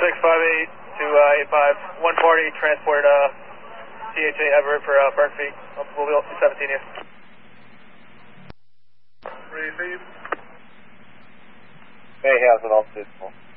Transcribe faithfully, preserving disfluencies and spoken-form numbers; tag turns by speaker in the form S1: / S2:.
S1: six five eight to uh, eight five, one forty, transport uh, C H A Everett for uh, burn feet. We'll be two seventeen here.
S2: Receive. May has an all signal.